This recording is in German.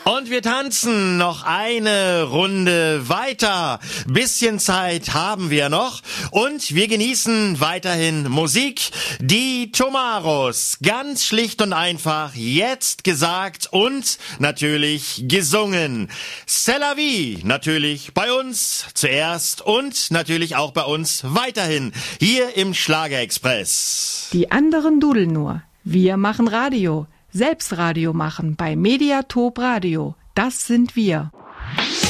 Und wir tanzen noch eine Runde weiter. Bisschen Zeit haben wir noch und wir genießen weiterhin Musik. Die Tomaros, ganz schlicht und einfach, jetzt gesagt und natürlich gesungen. C'est la vie, natürlich bei uns zuerst und natürlich auch bei uns weiterhin hier im Schlagerexpress. Die anderen dudeln nur. Wir machen Radio. Selbst Radio machen bei Mediatop Radio. Das sind wir.